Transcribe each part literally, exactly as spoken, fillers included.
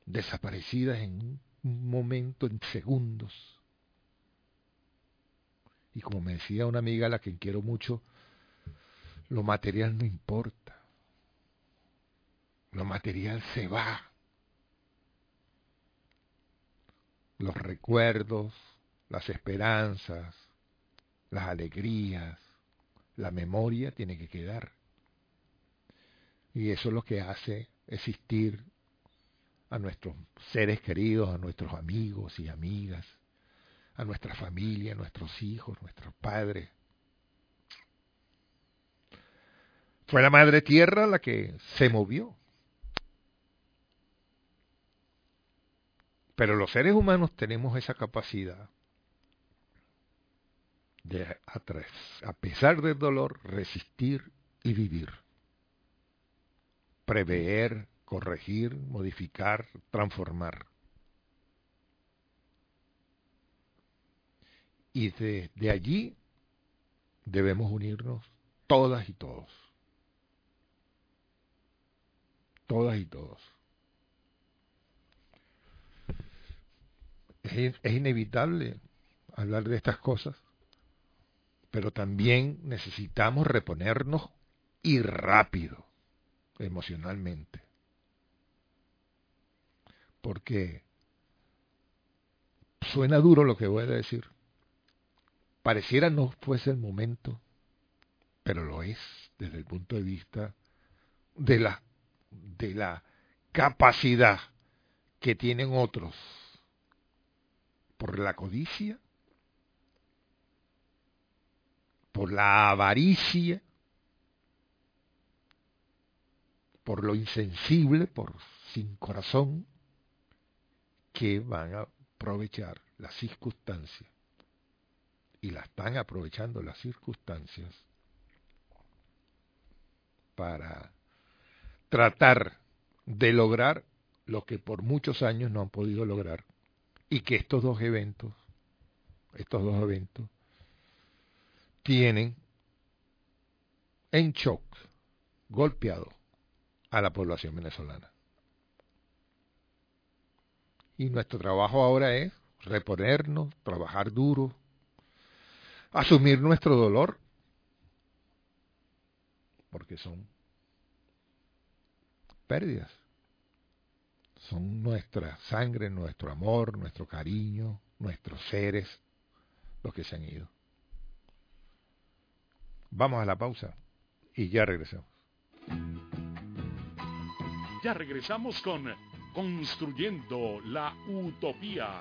desaparecidas en un momento, en segundos. Y como me decía una amiga a la que quiero mucho, lo material no importa. Lo material se va. Los recuerdos, las esperanzas, las alegrías, la memoria tiene que quedar. Y eso es lo que hace existir a nuestros seres queridos, a nuestros amigos y amigas, a nuestra familia, a nuestros hijos, nuestros padres. Fue la Madre Tierra la que se movió. Pero los seres humanos tenemos esa capacidad de, a pesar del dolor, resistir y vivir. Prever, corregir, modificar, transformar. Y de, de allí debemos unirnos todas y todos. Todas y todos. Es, es inevitable hablar de estas cosas, pero también necesitamos reponernos y rápido, emocionalmente. Porque suena duro lo que voy a decir. Pareciera no fuese el momento, pero lo es desde el punto de vista de la, de la capacidad que tienen otros por la codicia, por la avaricia, por lo insensible, por sin corazón, que van a aprovechar las circunstancias, y la están aprovechando las circunstancias para tratar de lograr lo que por muchos años no han podido lograr, y que estos dos eventos, estos dos eventos, tienen en shock, golpeado a la población venezolana. Y nuestro trabajo ahora es reponernos, trabajar duro, asumir nuestro dolor, porque son pérdidas. Son nuestra sangre, nuestro amor, nuestro cariño, nuestros seres, los que se han ido. Vamos a la pausa y ya regresamos. Ya regresamos con Construyendo la Utopía.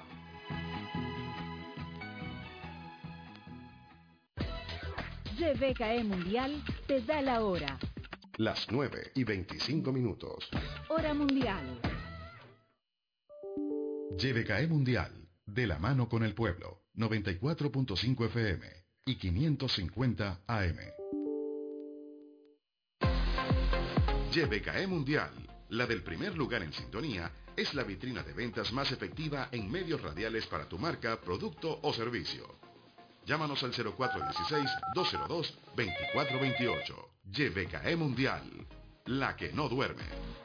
Y B K E Mundial te da la hora. Las nueve y veinticinco minutos. Hora mundial. Y B K E Mundial, de la mano con el pueblo, noventa y cuatro punto cinco F M y quinientos cincuenta A M. Y B K E Mundial, la del primer lugar en sintonía, es la vitrina de ventas más efectiva en medios radiales para tu marca, producto o servicio. Llámanos al cero cuatro uno seis, dos cero dos, dos cuatro dos ocho. Y B K E Mundial, la que no duerme.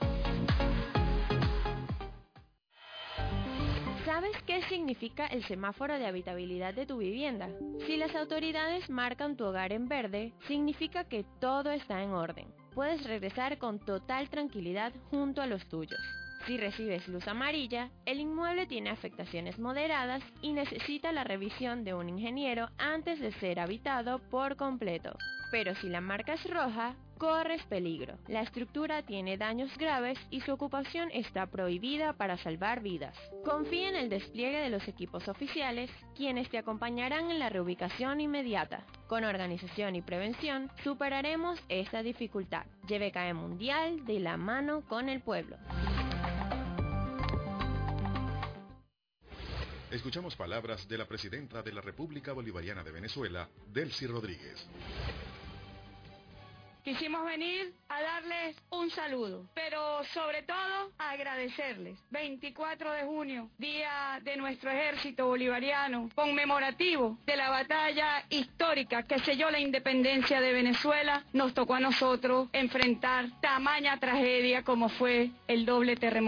¿Sabes qué significa el semáforo de habitabilidad de tu vivienda? Si las autoridades marcan tu hogar en verde, significa que todo está en orden. Puedes regresar con total tranquilidad junto a los tuyos. Si recibes luz amarilla, el inmueble tiene afectaciones moderadas y necesita la revisión de un ingeniero antes de ser habitado por completo. Pero si la marca es roja, corres peligro. La estructura tiene daños graves y su ocupación está prohibida para salvar vidas. Confía en el despliegue de los equipos oficiales, quienes te acompañarán en la reubicación inmediata. Con organización y prevención, superaremos esta dificultad. Y B K E Mundial, de la mano con el pueblo. Escuchamos palabras de la presidenta de la República Bolivariana de Venezuela, Delcy Rodríguez. Quisimos venir a darles un saludo, pero sobre todo a agradecerles. veinticuatro de junio, día de nuestro ejército bolivariano, conmemorativo de la batalla histórica que selló la independencia de Venezuela, nos tocó a nosotros enfrentar tamaña tragedia como fue el doble terremoto.